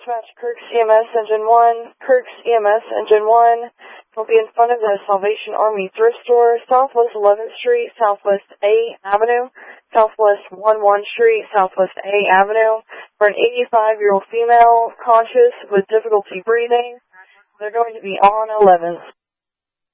dispatch Kirk's EMS Engine 1. Kirk's EMS Engine 1 will be in front of the Salvation Army thrift store, Southwest 11th Street, Southwest A Avenue, Southwest 11 Street, Southwest A Avenue, for an 85-year-old female, conscious with difficulty breathing. They're going to be on 11th.